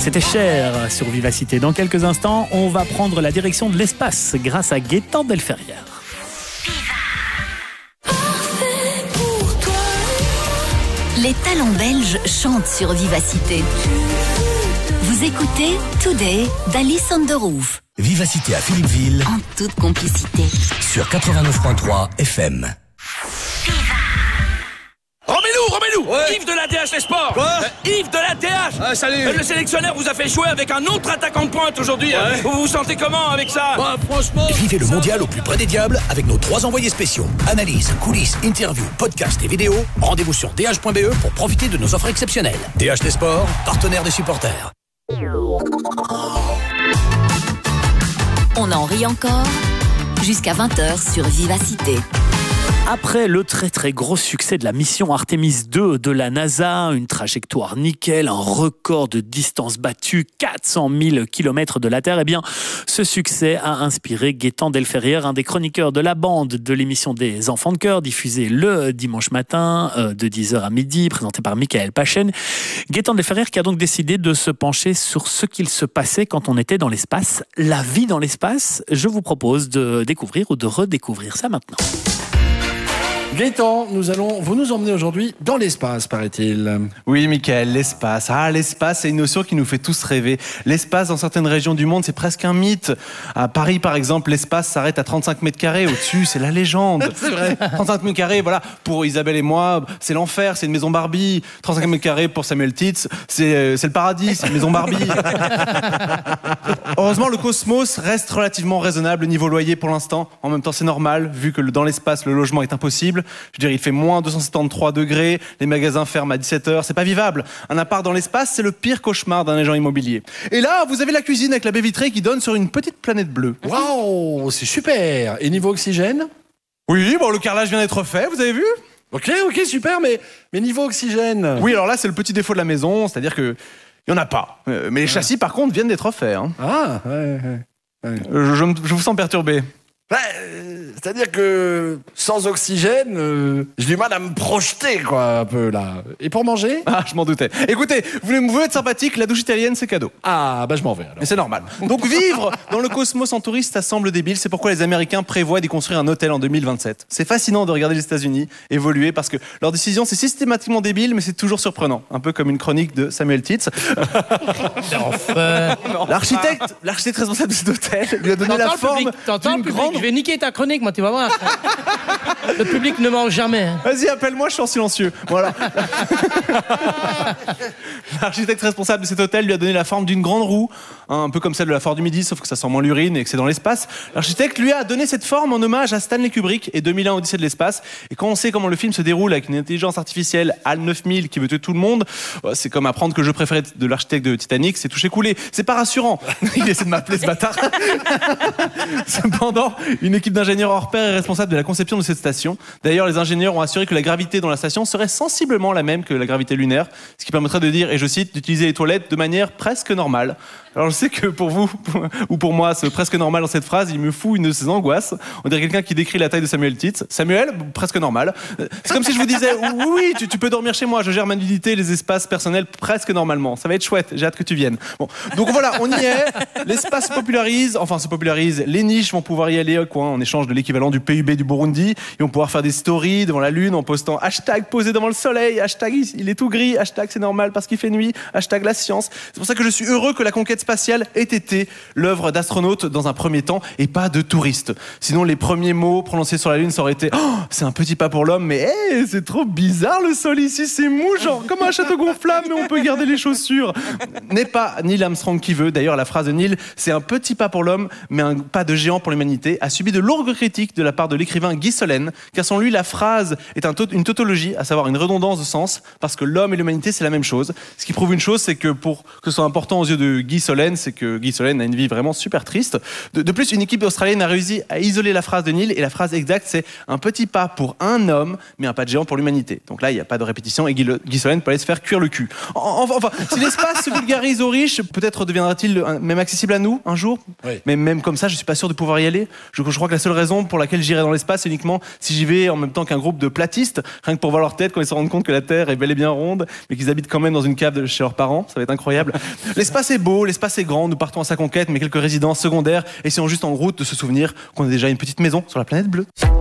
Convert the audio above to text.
C'était Cher sur Vivacité. Dans quelques instants, on va prendre la direction de l'espace grâce à Gaëtan Delferrière. Les talents belges chantent sur Vivacité. Vous écoutez Today d'Alice on the Roof. Vivacité à Philippeville. En toute complicité. Sur 89.3 FM. Romelu, Yves de la DH Les Sports. Quoi Yves de la DH. Ah, salut. Le sélectionneur vous a fait jouer avec un autre attaquant de pointe aujourd'hui. Ouais. Vous vous sentez comment avec ça? Bah, franchement... Vivez le mondial au plus près des diables avec nos 3 envoyés spéciaux. Analyse, coulisses, interviews, podcasts et vidéos. Rendez-vous sur dh.be pour profiter de nos offres exceptionnelles. DH Les Sports, partenaire des supporters. On en rit encore jusqu'à 20h sur Vivacité. Après le très gros succès de la mission Artemis 2 de la NASA, une trajectoire nickel, un record de distance battue, 400 000 km de la Terre, eh bien, ce succès a inspiré Gaëtan Delferrière, un des chroniqueurs de la bande de l'émission des Enfants de Cœur, diffusée le dimanche matin de 10h à midi, présentée par Michael Pachen. Gaëtan Delferrière qui a donc décidé de se pencher sur ce qu'il se passait quand on était dans l'espace, la vie dans l'espace. Je vous propose de découvrir ou de redécouvrir ça maintenant. Gaëtan, vous nous emmenez aujourd'hui dans l'espace, paraît-il. Oui, Michael, l'espace. Ah, l'espace, c'est une notion qui nous fait tous rêver. L'espace, dans certaines régions du monde, c'est presque un mythe. À Paris, par exemple, l'espace s'arrête à 35 mètres carrés. Au-dessus, c'est la légende. C'est vrai. 35 mètres carrés, voilà. Pour Isabelle et moi, c'est l'enfer, c'est une maison Barbie. 35 mètres carrés pour Samuel Titz, c'est le paradis, c'est une maison Barbie. Heureusement, le cosmos reste relativement raisonnable niveau loyer pour l'instant. En même temps, c'est normal, vu que dans l'espace, le logement est impossible. Je veux dire, il fait moins 273 degrés, les magasins ferment à 17h, c'est pas vivable. Un appart dans l'espace, c'est le pire cauchemar d'un agent immobilier. Et là, vous avez la cuisine avec la baie vitrée qui donne sur une petite planète bleue. Waouh, c'est super. Et niveau oxygène ? Oui, bon, le carrelage vient d'être fait, vous avez vu ? Ok, super, mais niveau oxygène ? Oui, alors là, c'est le petit défaut de la maison, c'est-à-dire que il y en a pas. Mais les châssis, par contre, viennent d'être faits. Hein. Ah, ouais. Je vous sens perturbé. C'est-à-dire que sans oxygène, j'ai du mal à me projeter, quoi, un peu, là. Et pour manger ? Ah, je m'en doutais. Écoutez, vous voulez être sympathique, la douche italienne, c'est cadeau. Ah, bah je m'en vais, alors. Mais c'est normal. Donc vivre dans le cosmos en touriste, ça semble débile. C'est pourquoi les Américains prévoient d'y construire un hôtel en 2027. C'est fascinant de regarder les États-Unis évoluer parce que leur décision, c'est systématiquement débile, mais c'est toujours surprenant. Un peu comme une chronique de Samuel Titz. Enfin... L'architecte responsable de cet hôtel lui a donné la forme d'une grande... Je vais niquer ta chronique, moi, tu vas voir. Le public ne mange jamais. Hein. Vas-y, appelle-moi, je suis en silencieux. Voilà. L'architecte responsable de cet hôtel lui a donné la forme d'une grande roue, un peu comme celle de la Foire du Midi, sauf que ça sent moins l'urine et que c'est dans l'espace. L'architecte lui a donné cette forme en hommage à Stanley Kubrick et 2001 Odyssée de l'espace. Et quand on sait comment le film se déroule avec une intelligence artificielle HAL 9000 qui veut tuer tout le monde, c'est comme apprendre que le jeu préféré de l'architecte de Titanic, c'est toucher coulé. C'est pas rassurant. Il essaie de m'appeler ce bâtard. Cependant, une équipe d'ingénieurs hors pair est responsable de la conception de cette station. D'ailleurs, les ingénieurs ont assuré que la gravité dans la station serait sensiblement la même que la gravité lunaire, ce qui permettrait de dire, et je cite, d'utiliser les toilettes de manière presque normale. Alors je sais que pour vous, ou pour moi, ce presque normal dans cette phrase, il me fout une de ces angoisses. On dirait quelqu'un qui décrit la taille de Samuel Titz. Samuel, presque normal. C'est comme si je vous disais, oui, tu peux dormir chez moi, je gère ma nudité, les espaces personnels presque normalement. Ça va être chouette, j'ai hâte que tu viennes. Bon, donc voilà, on y est. L'espace se popularise, les niches vont pouvoir y aller quoi, en échange de l'équivalent du PUB du Burundi. Ils vont pouvoir faire des stories devant la lune en postant hashtag posé devant le soleil, hashtag il est tout gris, hashtag c'est normal parce qu'il fait nuit, hashtag la science. C'est pour ça que je suis heureux que la conquête spatiale ait été l'œuvre d'astronautes dans un premier temps et pas de touristes. Sinon les premiers mots prononcés sur la lune ça aurait été c'est un petit pas pour l'homme, mais c'est trop bizarre le sol ici, c'est mou genre comme un château gonflable mais on peut garder les chaussures. N'est pas Neil Armstrong qui veut, d'ailleurs la phrase de Neil c'est un petit pas pour l'homme mais un pas de géant pour l'humanité, a subi de lourdes critiques de la part de l'écrivain Guy Solène, car selon lui la phrase est une tautologie, à savoir une redondance de sens, parce que l'homme et l'humanité c'est la même chose. Ce qui prouve une chose, c'est que pour que ce soit important aux yeux de Guy Solène, c'est que Guy Solène a une vie vraiment super triste. De plus, une équipe australienne a réussi à isoler la phrase de Neil, et la phrase exacte c'est un petit pas pour un homme, mais un pas de géant pour l'humanité. Donc là, il n'y a pas de répétition, et Guy Solène peut aller se faire cuire le cul. Enfin, si l'espace se vulgarise aux riches, peut-être deviendra-t-il même accessible à nous un jour. Oui. Mais même comme ça, je suis pas sûr de pouvoir y aller. Je crois que la seule raison pour laquelle j'irai dans l'espace, c'est uniquement si j'y vais en même temps qu'un groupe de platistes, rien que pour voir leur tête quand ils se rendent compte que la Terre est bel et bien ronde, mais qu'ils habitent quand même dans une cave chez leurs parents. Ça va être incroyable. L'espace est beau, l'espace est grand, nous partons à sa conquête, mais quelques résidences secondaires, essayons juste en route de se souvenir qu'on a déjà une petite maison sur la planète bleue.